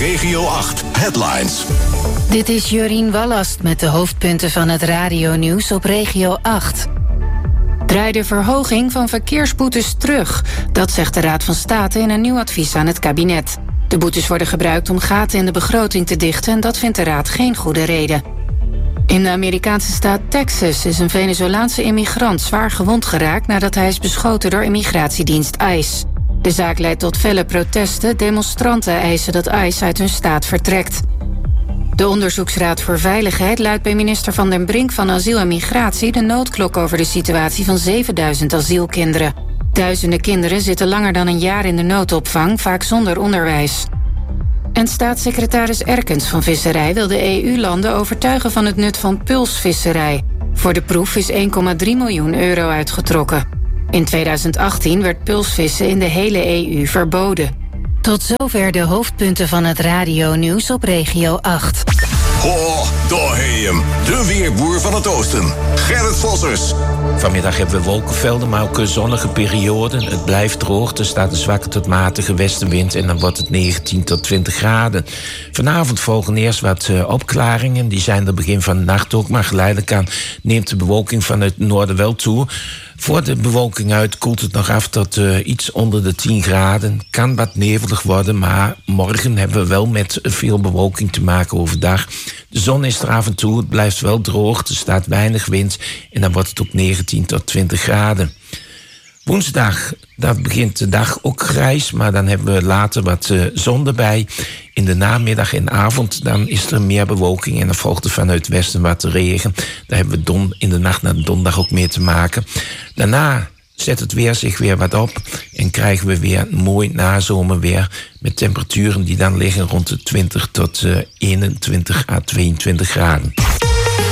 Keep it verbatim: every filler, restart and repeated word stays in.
Regio acht Headlines. Dit is Jorien Wallast met de hoofdpunten van het radionieuws op Regio acht. Draai de verhoging van verkeersboetes terug. Dat zegt de Raad van State in een nieuw advies aan het kabinet. De boetes worden gebruikt om gaten in de begroting te dichten en dat vindt de Raad geen goede reden. In de Amerikaanse staat Texas is een Venezolaanse immigrant zwaar gewond geraakt nadat hij is beschoten door immigratiedienst ICE. De zaak leidt tot felle protesten. Demonstranten eisen dat ICE uit hun staat vertrekt. De Onderzoeksraad voor Veiligheid luidt bij minister Van den Brink van Asiel en Migratie de noodklok over de situatie van zevenduizend asielkinderen. Duizenden kinderen zitten langer dan een jaar in de noodopvang, vaak zonder onderwijs. En staatssecretaris Erkens van Visserij wil de E U-landen overtuigen van het nut van pulsvisserij. Voor de proef is één komma drie miljoen euro uitgetrokken. In tweeduizend achttien werd pulsvissen in de hele E U verboden. Tot zover de hoofdpunten van het radionieuws op Regio acht. Ho, daar heb je hem. De weerboer van het oosten. Gerrit Vossers. Vanmiddag hebben we wolkenvelden, maar ook zonnige perioden. Het blijft droog, er staat een zwakke tot matige westenwind en dan wordt het negentien tot twintig graden. Vanavond volgen eerst wat uh, opklaringen. Die zijn er begin van de nacht ook, maar geleidelijk aan neemt de bewolking van het noorden wel toe. Voor de bewolking uit koelt het nog af tot uh, iets onder de tien graden. Kan wat nevelig worden, maar morgen hebben we wel met veel bewolking te maken overdag. De zon is er af en toe, het blijft wel droog, er staat weinig wind en dan wordt het ook negentien tot twintig graden. Woensdag, dat begint de dag ook grijs, maar dan hebben we later wat uh, zon erbij. In de namiddag en avond dan is er meer bewolking en dan volgt er vanuit het westen wat regen. Daar hebben we don, in de nacht naar de donderdag ook mee te maken. Daarna zet het weer zich weer wat op en krijgen we weer mooi nazomerweer met temperaturen die dan liggen rond de twintig tot eenentwintig à tweeëntwintig graden.